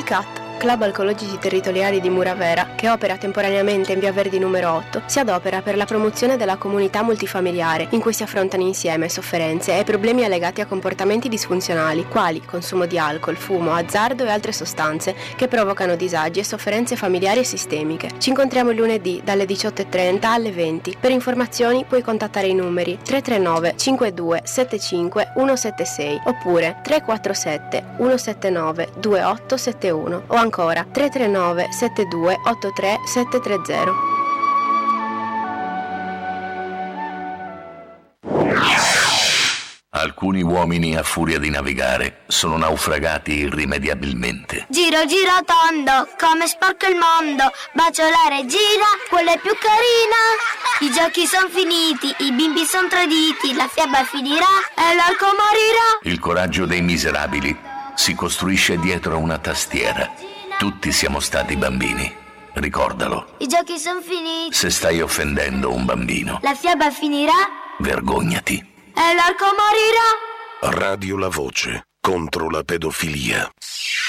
CAT, Club Alcologici Territoriali di Muravera, che opera temporaneamente in via Verdi numero 8, si adopera per la promozione della comunità multifamiliare, in cui si affrontano insieme sofferenze e problemi legati a comportamenti disfunzionali, quali consumo di alcol, fumo, azzardo e altre sostanze, che provocano disagi e sofferenze familiari e sistemiche. Ci incontriamo il lunedì dalle 18:30 alle 20. Per informazioni puoi contattare i numeri 339 52 75 176 oppure 347 179 2871 o ancora 339 72 83 730. Alcuni uomini, a furia di navigare, sono naufragati irrimediabilmente. Giro giro tondo, come sporco il mondo, bacio la regina, quella è più carina. I giochi son finiti, i bimbi son traditi, la fiaba finirà e l'alcol morirà. Il coraggio dei miserabili si costruisce dietro a una tastiera. Tutti siamo stati bambini, ricordalo. I giochi son finiti. Se stai offendendo un bambino, la fiaba finirà, vergognati. E l'alcol morirà. Radio La Voce contro la pedofilia.